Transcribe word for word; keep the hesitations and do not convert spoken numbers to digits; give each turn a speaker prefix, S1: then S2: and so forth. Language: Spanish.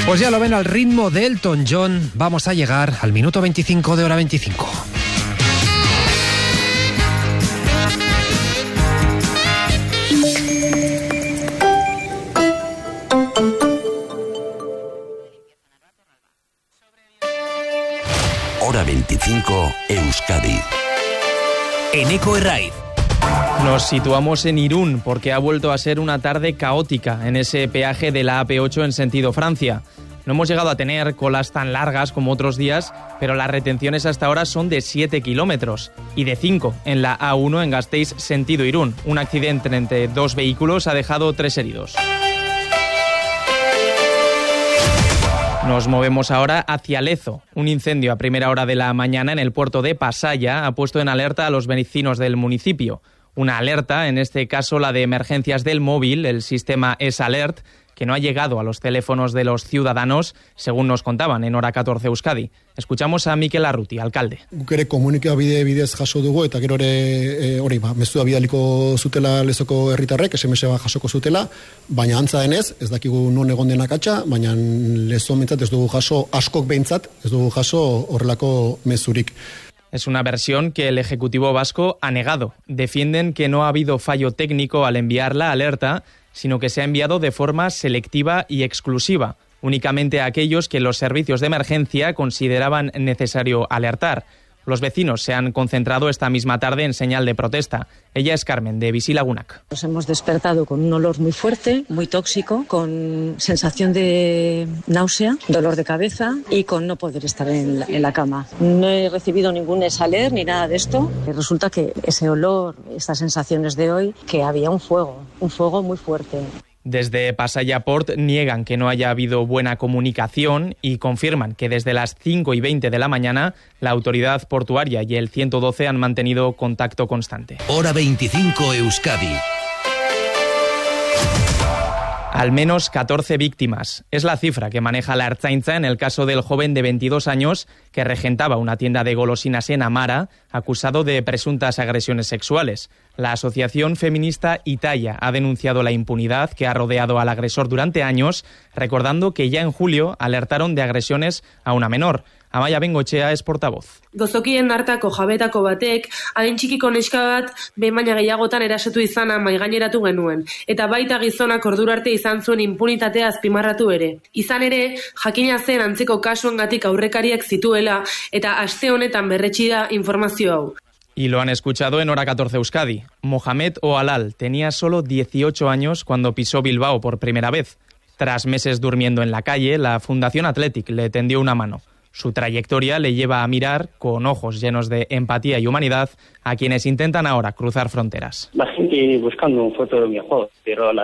S1: Pues ya lo ven, al ritmo de Elton John vamos a llegar al minuto veinticinco de Hora veinticinco.
S2: Hora veinticinco, Euskadi.
S3: Eneko Herraiz.
S4: Nos situamos en Irún porque ha vuelto a ser una tarde caótica en ese peaje de la A P ocho en sentido Francia. No hemos llegado a tener colas tan largas como otros días, pero las retenciones hasta ahora son de siete kilómetros y de cinco en la A uno en Gasteiz sentido Irún. Un accidente entre dos vehículos ha dejado tres heridos. Nos movemos ahora hacia Lezo. Un incendio a primera hora de la mañana en el puerto de Pasaia ha puesto en alerta a los vecinos del municipio. Una alerta, en este caso la de emergencias del móvil, el sistema S-Alert, que no ha llegado a los teléfonos de los ciudadanos, según nos contaban en Hora catorce Euskadi. Escuchamos a Mikel Arruti, alcalde.
S5: Guk ere komunikabide bidez jaso dugu eta gero ere hori ba, mezua bidaliko zutela Lezoko herritarrek, S M S bat jasoko zutela, baina antza denez, ez dakigu non egon denak atxa, baina Lezo mentzat ez dugu jaso, askok behintzat ez dugu jaso horrelako mezurik.
S4: Es una versión que el Ejecutivo vasco ha negado. Defienden que no ha habido fallo técnico al enviar la alerta, sino que se ha enviado de forma selectiva y exclusiva, únicamente a aquellos que los servicios de emergencia consideraban necesario alertar. Los vecinos se han concentrado esta misma tarde en señal de protesta. Ella es Carmen, de Bizilagunak.
S6: Nos hemos despertado con un olor muy fuerte, muy tóxico, con sensación de náusea, dolor de cabeza y con no poder estar en la, en la cama. No he recibido ningún esaler ni nada de esto. Resulta que ese olor, estas sensaciones de hoy, que había un fuego, un fuego muy fuerte.
S4: Desde Pasaia Port niegan que no haya habido buena comunicación y confirman que desde las cinco y veinte de la mañana la autoridad portuaria y el ciento doce han mantenido contacto constante.
S3: Hora veinticinco, Euskadi.
S4: Al menos catorce víctimas. Es la cifra que maneja la Ertzaintza en el caso del joven de veintidós años que regentaba una tienda de golosinas en Amara, acusado de presuntas agresiones sexuales. La asociación feminista Itaia ha denunciado la impunidad que ha rodeado al agresor durante años, recordando que ya en julio alertaron de agresiones a una menor. Amaia Bengochea es portavoz.
S7: Gozokien hartako jabetako batek, adin txikiko neska bat behin baina gehiagotan erasotu izana maigaineratu genuen, eta baita gizonak ordura arte izan zuen impunitatea azpimarratu ere. Izan ere, jakina zen antzeko kasuengatik aurrekariak zituela, eta aste honetan berretsi da informazio hau.
S4: Y lo han escuchado en Hora catorce Euskadi. Mohamed Oalal tenía solo dieciocho años cuando pisó Bilbao por primera vez. Tras meses durmiendo en la calle, la Fundación Athletic le tendió una mano. Su trayectoria le lleva a mirar con ojos llenos de empatía y humanidad a quienes intentan ahora cruzar fronteras.
S8: La gente buscando un futuro mejor, pero la